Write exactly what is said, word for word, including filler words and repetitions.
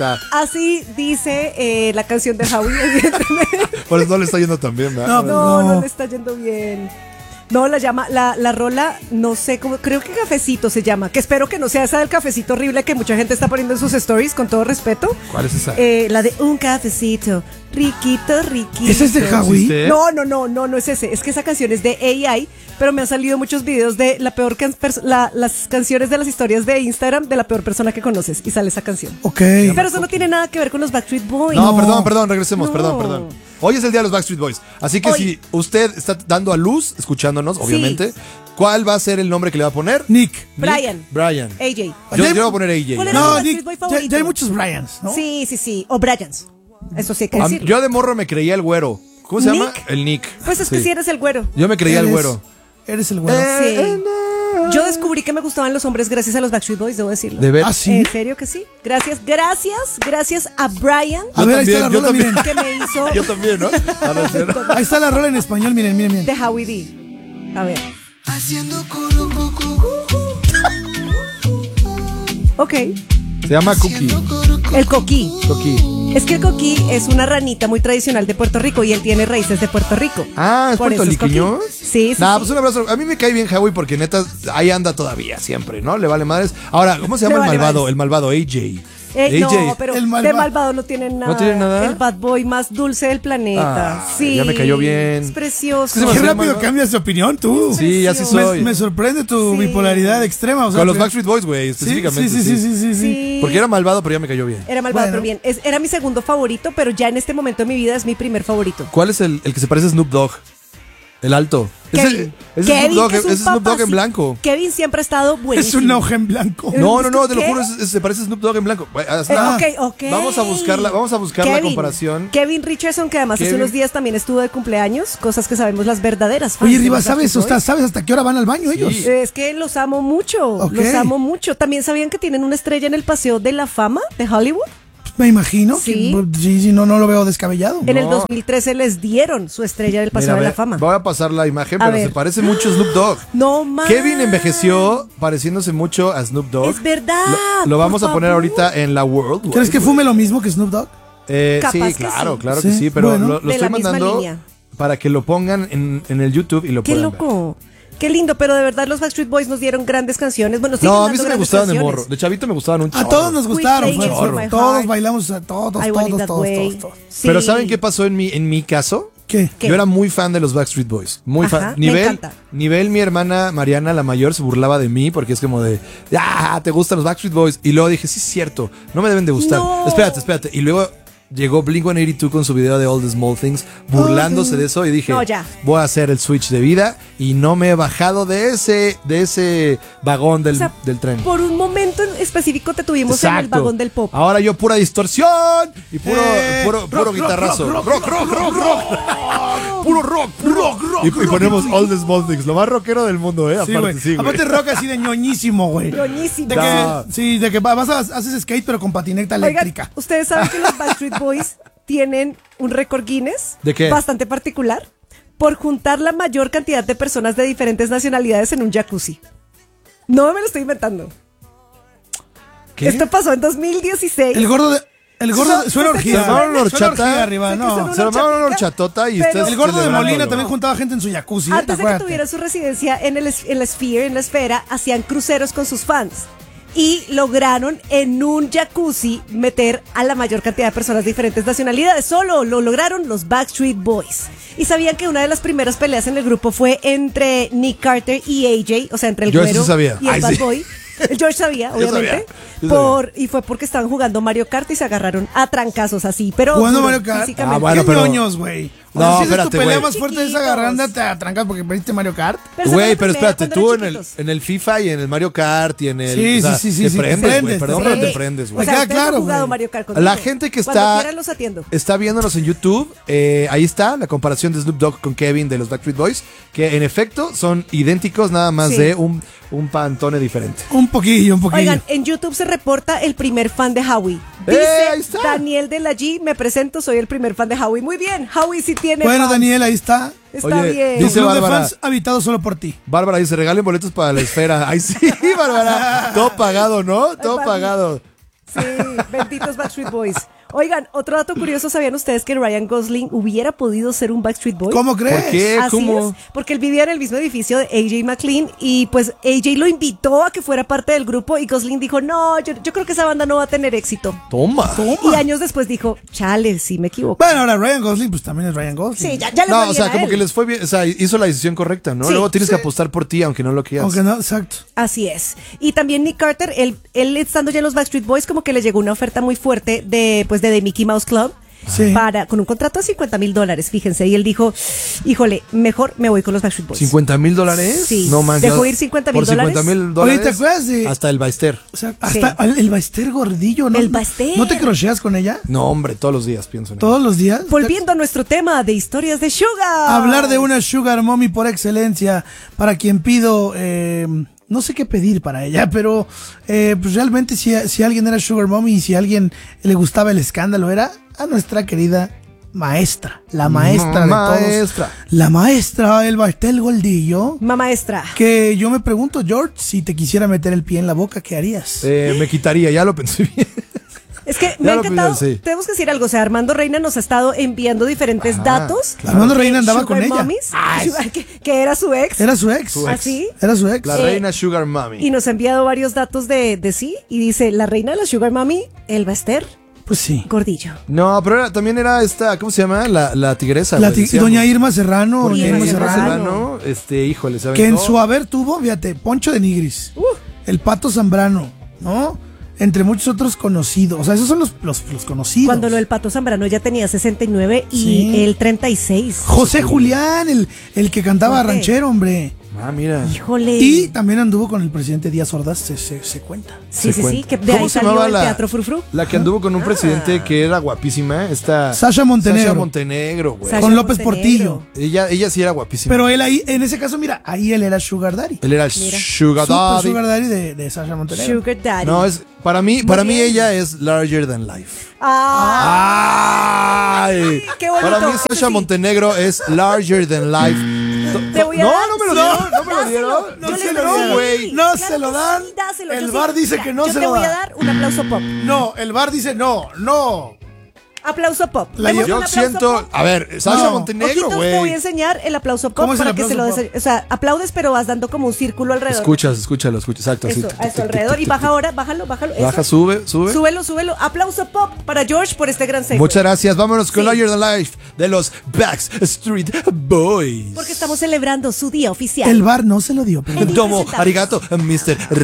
Así dice eh, la canción de Howie, evidentemente. Por eso no le está yendo tan bien, ¿verdad? No, no, no, no le está yendo bien. No, la llama, la, la rola, no sé cómo, creo que Cafecito se llama, que espero que no sea esa del cafecito horrible que mucha gente está poniendo en sus stories, con todo respeto. ¿Cuál es esa? Eh, la de un cafecito, riquito, riquito. ¿Ese es de Howie? No, no, no, no, no es ese, es que esa canción es de A I, pero me han salido muchos videos de la peor can la, las canciones de las historias de Instagram de la peor persona que conoces, y sale esa canción. Ok. Pero eso no tiene nada que ver con los Backstreet Boys. No, no. perdón, perdón, regresemos, No. perdón, perdón. Hoy es el día de los Backstreet Boys, así que Hoy. si usted está dando a luz, escuchándonos, obviamente, sí. ¿Cuál va a ser el nombre que le va a poner? Nick. Nick Brian. Brian. A J. Yo, yo le voy a poner A J. ¿Cuál era No, tu Backstreet Nick, Boy ya, favorito? ya hay muchos Bryans, ¿no? Sí, sí, sí. O Bryans. Eso sí hay que A- decirlo. Yo de morro me creía el güero. ¿Cómo se ¿Nick? llama? El Nick. Pues es que Sí. si eres el güero. Yo me creía el Eres- güero. Eres el güero. Sí. Yo descubrí que me gustaban los hombres gracias a los Backstreet Boys, debo decirlo. ¿De ver? ¿Ah, sí? ¿En serio que sí? Gracias, gracias, gracias a Brian A ver, ahí está la yo rola, también. miren. que me hizo Yo también, ¿no? A ver, ¿no? Ahí está la rola en español, miren, miren, miren. de Howie D. A ver. Haciendo coro, cu, cu, cu, Ok. Se llama Cookie. El coquí. Cookie. Es que el coquí es una ranita muy tradicional de Puerto Rico y él tiene raíces de Puerto Rico. Ah, ¿es Por eso puertorriqueño? coquí. Sí, sí, Nah, sí. pues un abrazo. A mí me cae bien Howie porque neta ahí anda todavía, siempre, ¿no? Le vale madres. Ahora, ¿cómo se llama Le el vale malvado? madres. El malvado A J. Eh, A J. no, pero El de malva- malvado no tiene nada. ¿No tiene nada? El bad boy más dulce del planeta. Ah, sí. ya me cayó bien. Es precioso. Es que se me Qué hace rápido malvado. cambias de opinión tú. Sí, así Me, soy. me sorprende tu Sí. bipolaridad extrema. O sea, Con los que- Backstreet Boys, güey, Sí, específicamente. sí, sí, sí, sí, sí, sí. Sí. Porque era malvado, pero ya me cayó bien. Era malvado, Bueno. pero bien. Es- era mi segundo favorito, pero ya en este momento de mi vida es mi primer favorito. ¿Cuál es el, el que se parece a Snoop Dogg? El alto. Kevin. Ese, ese es Kevin, Snoop Dogg, que es un ese es Snoop Dogg en papacito. blanco. Kevin siempre ha estado Es buenísimo. un hoja en blanco. No, no, no, te lo ¿Qué? juro, es- es- se parece a Snoop Dogg en blanco. Bueno, Eh, hasta- ok, ok. Vamos a buscarla, vamos a buscar la Kevin. comparación. Kevin Richardson, que además hace Kevin. unos días también estuvo de cumpleaños, cosas que sabemos las verdaderas fans Oye, de Riva, los ¿sabes, Backstreet hasta, Boys. ¿sabes hasta qué hora van al baño ellos? Sí. Es que los amo mucho, Ok. los amo mucho. También sabían que tienen una estrella en el Paseo de la Fama de Hollywood. Me imagino. Sí. Que, sí, sí, no, no lo veo descabellado. En el No. dos mil trece les dieron su estrella del Paseo Mira, de ve, la Fama. Voy a pasar la imagen, A pero ver. se parece mucho a Snoop Dogg. No más. Kevin envejeció pareciéndose mucho a Snoop Dogg. Es verdad. Lo, lo vamos por a poner favor. ahorita en la World. ¿Crees que fume lo mismo que Snoop Dogg? Eh, Capaz sí, que claro, sí. claro que Sí, sí, pero bueno. lo, lo De estoy la misma mandando línea. para que lo pongan en, en el YouTube y lo Qué puedan ver. loco. Qué lindo, pero de verdad los Backstreet Boys nos dieron grandes canciones. Bueno, siguen No, a mí dando sí me grandes gustaban de canciones. morro. De chavito me gustaban un A chorro. todos nos gustaron. Playing fue- It fue- From My todos Heart. bailamos, a todos, I Want It todos, That todos, Way. todos, todos. Sí. Pero ¿saben qué pasó en mi, en mi caso? ¿Qué? ¿Qué? Yo era muy fan de los Backstreet Boys. Muy Ajá, fan. me Nivel, encanta. nivel, mi hermana Mariana, la mayor, se burlaba de mí porque es como de, ah, te gustan los Backstreet Boys. Y luego dije, sí, es cierto, no me deben de gustar. No. Espérate, espérate. Y luego llegó Blink ciento ochenta y dos con su video de All the Small Things, burlándose de eso. Y dije, No, ya. voy a hacer el switch de vida. Y no me he bajado de ese, de ese vagón del, O sea, del tren. Por un momento en específico te tuvimos en el Exacto. vagón del pop. Ahora yo pura distorsión y puro, Eh, puro, rock, puro rock, guitarrazo. rock, Rock, rock, rock, rock. Puro rock, rock, rock. Y, y ponemos All the Small Things, lo más rockero del mundo, ¿eh? Sí, Aparte, güey. sí, güey. Aparte rock así de ñoñísimo, güey. Ñoñísimo. De No. que, sí, de que va- vas a, haces skate pero con patineta Oigan, eléctrica. ustedes saben que los Backstreet Boys tienen un récord Guinness ¿De qué? bastante particular por juntar la mayor cantidad de personas de diferentes nacionalidades en un jacuzzi. No me lo estoy inventando. ¿Qué? Esto pasó en dos mil dieciséis. El gordo de... El gordo de, suena Se- orgía. se armaron una Suena horchata. orgía arriba, Se no. puso Se armaron una horchatita, horchatota y pero- ustedes El gordo de celebrándolo. Molina también juntaba gente en su jacuzzi. ¿eh? Antes de que Acuérdate. tuviera su residencia en, el, es- en la Sphere, en la esfera, hacían cruceros con sus fans. Y lograron en un jacuzzi meter a la mayor cantidad de personas de diferentes nacionalidades. Solo lo lograron los Backstreet Boys. Y sabían que una de las primeras peleas en el grupo fue entre Nick Carter y A J, o sea, entre el Yo eso güero sí sabía. y el Ay, Bad sí. Boy. El George sabía, Yo obviamente. sabía, yo Por, y fue porque estaban jugando Mario Kart y se agarraron a trancazos así. Pero ¿Jugando duro, Mario Kart? físicamente. Ah, bueno, Qué pero- ñoños, güey. O No, sea, si esa es espérate, tu pelea güey. más fuerte es Chiquitos. agarrándote a trancas porque perdiste Mario Kart. Pero esa Güey, fue la pero primera espérate, cuando tú eran en el, chiquitos. en el FIFA y en el Mario Kart y en el... Sí, o sea, sí, sí, sí, te sí, te prendes, güey, prendes, perdón, te pero te Sí. prendes, O güey. sea, queda ustedes claro, han jugado güey. Mario Kart conmigo. La gente que Cuando está, quieran los atiendo. está viéndonos en YouTube, eh, ahí está la comparación de Snoop Dogg con Kevin de los Backstreet Boys, que en efecto son idénticos, nada más Sí. de un, un pantone diferente. Un poquillo, un poquillo. Oigan, en YouTube se reporta el primer fan de Howie. ¡Eh, Dice ahí está! Daniel de la G, me presento, soy el primer fan de Howie. Muy bien, Howie sí tiene bueno, fans. Daniel, ahí está. Está Oye, bien. Tu dice club de Bárbara. fans habitado solo por ti. Bárbara dice, regalen boletos para la esfera. Ay, sí, Bárbara. Todo pagado, ¿no? Todo Ay, pagado. Sí, benditos Backstreet Boys. Oigan, otro dato curioso, ¿sabían ustedes que Ryan Gosling hubiera podido ser un Backstreet Boy? ¿Cómo crees? ¿Por qué? Así ¿Cómo? es, porque él vivía en el mismo edificio de A J McLean y pues A J lo invitó a que fuera parte del grupo y Gosling dijo, no, yo, yo creo que esa banda no va a tener éxito. Toma. Y años después dijo, chale, sí me equivoco. Bueno, ahora Ryan Gosling, pues también es Ryan Gosling. Sí, ya, ya le No, fue o bien sea, a como él. que les fue bien, o sea, hizo la decisión correcta, ¿no? Sí, Luego tienes sí. que apostar por ti, aunque no lo quieras. Aunque no, exacto. Así es. Y también Nick Carter, él, él estando ya en los Backstreet Boys, como que le llegó una oferta muy fuerte de, pues, de The Mickey Mouse Club. Sí. Para, con un contrato de cincuenta mil dólares, fíjense. Y él dijo, híjole, mejor me voy con los Backstreet Boys. ¿cincuenta mil dólares? Sí. No man, ¿Dejó ya- ir cincuenta mil por cincuenta dólares? mil dólares. Oye, ¿te acuerdas de- Hasta el Baester. O sea, hasta el, el Baester gordillo, ¿no? El Baester. ¿No te crocheas con ella? No, hombre, todos los días pienso en eso. ¿Todos los días? Volviendo a nuestro tema de historias de Sugar. Hablar de una Sugar Mommy por excelencia, para quien pido, eh, no sé qué pedir para ella, pero eh, pues realmente si, si alguien era Sugar Mommy y si a alguien le gustaba el escándalo, era a nuestra querida maestra, la maestra de Maestra. todos. La maestra, el Bastel Goldillo. Mamá maestra. Que yo me pregunto, George, si te quisiera meter el pie en la boca, ¿qué harías? Eh, me quitaría, ya lo pensé bien. Es que Ya me ha lo encantado. pensé. Tenemos que decir algo. O sea, Armando Reina nos ha estado enviando diferentes Ah, datos. claro. Armando de Reina andaba Sugar con ella. Mommies, que, que era su ex. Era su ex. Su ex. Así. Era su ex. La Eh, reina Sugar Mommy. Y nos ha enviado varios datos de, de sí. Y dice, la reina de la Sugar Mommy, el Baester, Pues sí. gordillo. No, pero era- también era esta, ¿cómo se llama? La, la tigresa. La güey, ti- decíamos. Doña Irma Serrano. Porque Doña Irma Irma Irma Serrano. Serrano, este, híjole, ¿saben? Que en todo? su haber tuvo, fíjate, Poncho de Nigris, el Pato Zambrano, ¿no? Entre muchos otros conocidos. O sea, esos son los, los, los conocidos. Cuando lo del Pato Zambrano ya tenía sesenta y nueve y Sí. él treinta y seis. José Julián, el, el que cantaba Jorge. ranchero, hombre. Ah, mira. Híjole. Y también anduvo con el presidente Díaz Ordaz, se, se, se cuenta. sí, Se sí, sí, cuenta. que de ¿Cómo ahí se salió llamaba el la- Teatro Frufru. La que anduvo con un presidente que era guapísima, esta Sasha Montenegro. Sasha Montenegro, güey. Sasha Con López Montenegro. Portillo. Ella, ella sí era guapísima. Pero él ahí, en ese caso, mira, ahí él era Sugar Daddy. él era el Mira. Sugar Super Daddy. Sugar Daddy de, de Sasha Montenegro. Sugar Daddy. No, es para mí, para mí bien. ella es larger than life. Ah, Ay, qué bonito. Para mí Eso Sasha sí. Montenegro es larger than life. Te voy a no, dar- no me lo sí, dieron, no me lo dáselo. dieron. Yo No les se lo doy. dieron, güey. No Claro se lo que dan. sí, dáselo. El Yo bar sí- dice mira, que no yo se te lo voy a da. dar un aplauso pop. No, el bar dice no, no. Aplauso pop. La Demos Yo un aplauso siento, pop. a ver, Sasha No. Montenegro, Ojitos, te voy a güey. enseñar el aplauso pop ¿Cómo es el para que se lo aplauso des. O sea, aplaudes, pero vas dando como un círculo alrededor. Escuchas, escúchalo, escuchas, exacto. así. Eso, a eso alrededor. Y baja ahora, bájalo, bájalo. eso. Baja, sube, sube. Súbelo, súbelo. Aplauso pop para George por este gran segmento. Muchas gracias. Vámonos con Sí. Larger Than Life de los Backstreet Boys. Porque estamos celebrando su día oficial. El bar no se lo dio. Pero Domo, presentamos. arigato, mister